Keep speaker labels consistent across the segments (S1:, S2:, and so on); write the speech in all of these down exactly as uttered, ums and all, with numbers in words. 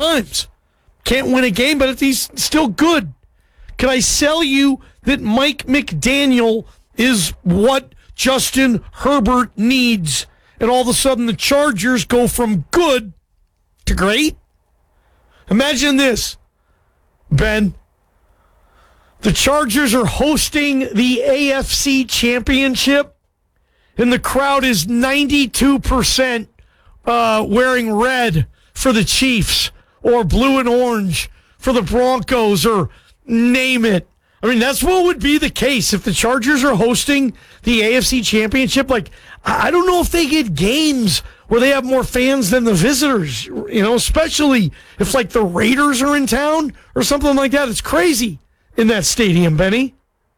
S1: times. Can't win a game, but he's still good. Can I sell you that Mike McDaniel is what Justin Herbert needs, and all of a sudden the Chargers go from good to great? Imagine this, Ben. The Chargers are hosting the A F C Championship, and the crowd is ninety-two percent uh, wearing red for the Chiefs, or blue and orange for the Broncos, or name it. I mean, that's what would be the case if the Chargers are hosting the A F C Championship. Like, I don't know if they get games where they have more fans than the visitors, you know, especially if, like, the Raiders are in town or something like that. It's crazy in that stadium, Benny.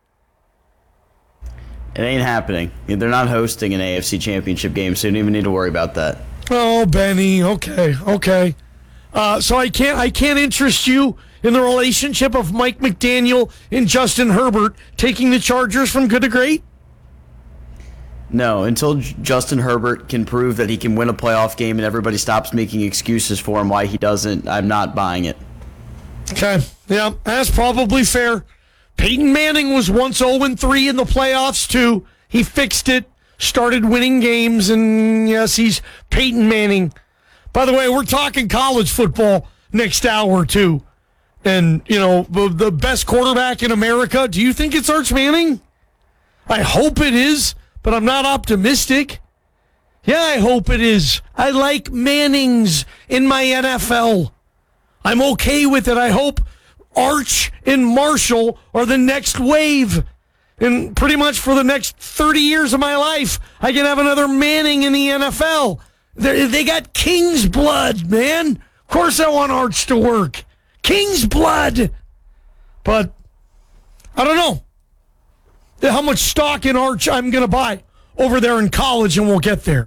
S2: It ain't happening. They're not hosting an A F C Championship game, so you don't even need to worry about that.
S1: Oh, Benny, okay, okay. Uh, so I can't, I can't interest you in the relationship of Mike McDaniel and Justin Herbert taking the Chargers from good to great?
S2: No, until J- Justin Herbert can prove that he can win a playoff game and everybody stops making excuses for him why he doesn't, I'm not buying it.
S1: Okay, yeah, that's probably fair. Peyton Manning was once oh and three in the playoffs, too. He fixed it, started winning games, and yes, he's Peyton Manning. By the way, we're talking college football next hour, too. And, you know, the best quarterback in America, do you think it's Arch Manning? I hope it is, but I'm not optimistic. Yeah, I hope it is. I like Mannings in my N F L. I'm okay with it. I hope Arch and Marshall are the next wave. And pretty much for the next thirty years of my life, I can have another Manning in the N F L. They're, they got King's blood, man. Of course I want Arch to work. King's blood. But I don't know how much stock in Arch I'm going to buy over there in college, and we'll get there.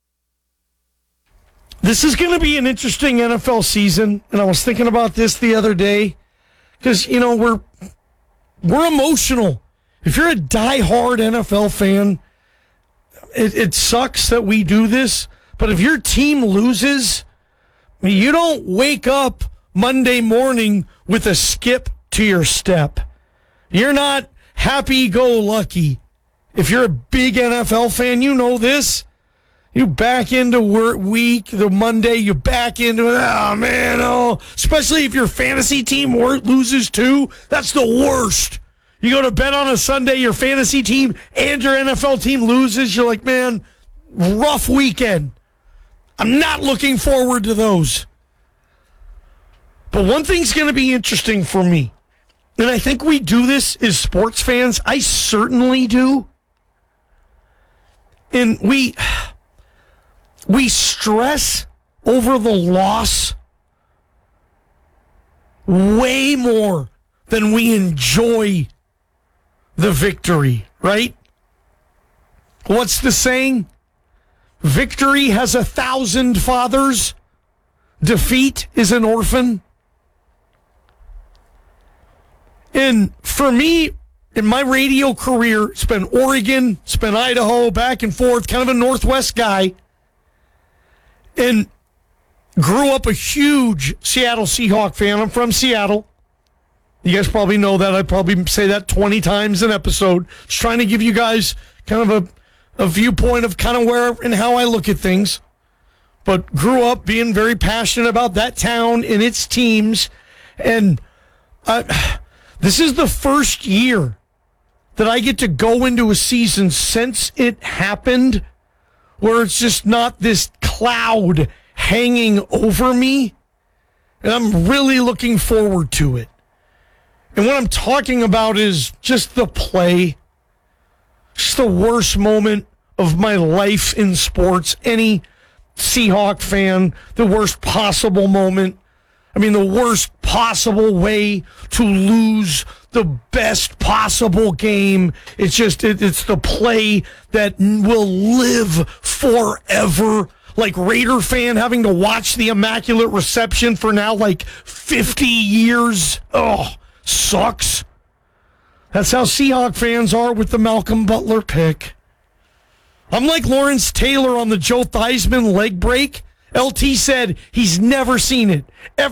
S1: This is going to be an interesting N F L season, and I was thinking about this the other day because, you know, we're we're emotional. If you're a diehard N F L fan, it, it sucks that we do this, but if your team loses, you don't wake up Monday morning with a skip to your step. You're not happy-go-lucky. If you're a big N F L fan, you know this. You back into work week, the Monday, you back into it. Oh, man, oh. Especially if your fantasy team loses too. That's the worst. You go to bed on a Sunday, your fantasy team and your N F L team loses. You're like, man, rough weekend. I'm not looking forward to those. But one thing's going to be interesting for me, and I think we do this as sports fans. I certainly do. And we we stress over the loss way more than we enjoy the victory, right? What's the saying? Victory has a thousand fathers. Defeat is an orphan. And for me, in my radio career, it's been Oregon, it's been Idaho, back and forth, kind of a Northwest guy. And grew up a huge Seattle Seahawk fan. I'm from Seattle. You guys probably know that. I probably say that twenty times an episode. Just trying to give you guys kind of a, a viewpoint of kind of where and how I look at things. But grew up being very passionate about that town and its teams. And I... This is the first year that I get to go into a season since it happened where it's just not this cloud hanging over me. And I'm really looking forward to it. And what I'm talking about is just the play. Just the worst moment of my life in sports. Any Seahawk fan, the worst possible moment. I mean, the worst possible way to lose the best possible game. It's just, it, it's the play that will live forever. Like Raider fan having to watch the Immaculate Reception for now like fifty years. Oh, sucks. That's how Seahawk fans are with the Malcolm Butler pick. I'm like Lawrence Taylor on the Joe Theismann leg break. L T said he's never seen it. Every